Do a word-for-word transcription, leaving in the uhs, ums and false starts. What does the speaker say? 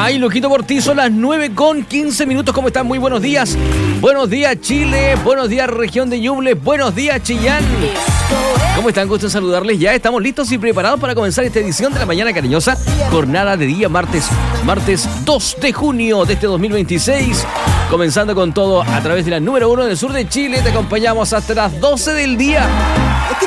Ay, Lujito Portillo, las nueve con quince minutos. ¿Cómo están? Muy buenos días. Buenos días, Chile. Buenos días, región de Ñuble. Buenos días, Chillán. ¿Cómo están? Gusto en saludarles. Ya estamos listos y preparados para comenzar esta edición de La Mañana Cariñosa. Jornada de día martes, martes dos de junio de este dos mil veintiséis. Comenzando con todo a través de la número uno del sur de Chile. Te acompañamos hasta las doce del día.